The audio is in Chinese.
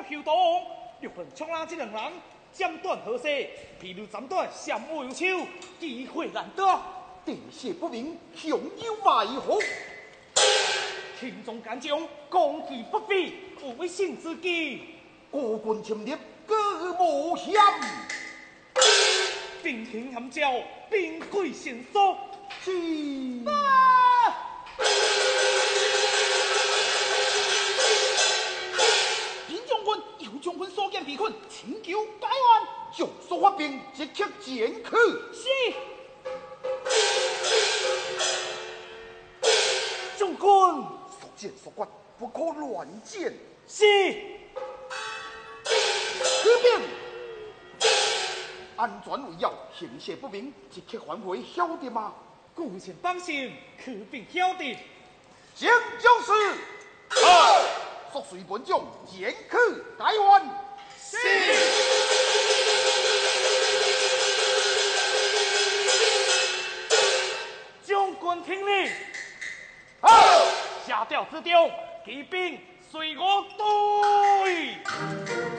求党，六分冲浪这两人斩断河势，疲劳斩断，相互有手，机会难得。 地势不明，雄有埋伏。 轻中干将，攻其不费，危险之机。 孤军侵略，各无险。 兵行含招，兵贵神速。 是。 平将军又将军所见被困，请求解援。 将所发兵即刻前去。 是。将军， 所见所观，不可乱见。 是。 此兵安全为要，形势不明，即刻返回，晓得吗？ 顾前放心，可并晓得。 将就是速随本将前去解援。 是。将军听令。下调之中，骑兵随我队。